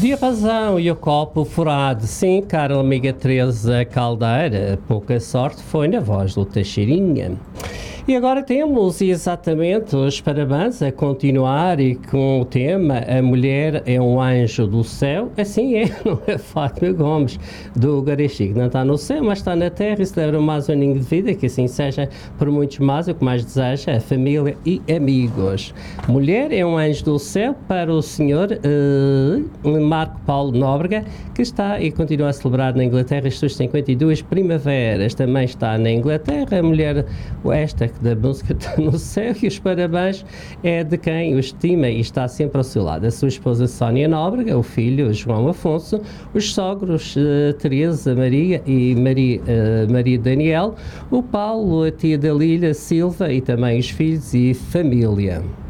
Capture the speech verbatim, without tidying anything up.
havia razão e o copo furado. Sim, cara amiga Teresa Caldeira, pouca sorte foi na voz do Teixeirinha. E agora temos exatamente os parabéns a continuar e com o tema A Mulher é um Anjo do Céu. Assim é, não é Fátima Gomes do Garixi, que não está no céu, mas está na terra e celebra mais um aninho de vida, que assim seja por muitos mais, o que mais deseja é família e amigos. Mulher é um Anjo do Céu para o senhor uh, Marco Paulo Nóbrega, que está e continua a celebrar na Inglaterra as suas cinquenta e duas primaveras. Também está na Inglaterra a mulher esta da música está no céu, e os parabéns é de quem o estima e está sempre ao seu lado. A sua esposa Sónia Nóbrega, o filho João Afonso, os sogros uh, Teresa Maria e Maria, uh, Maria Daniel, o Paulo, a tia da Lília Silva e também os filhos e família.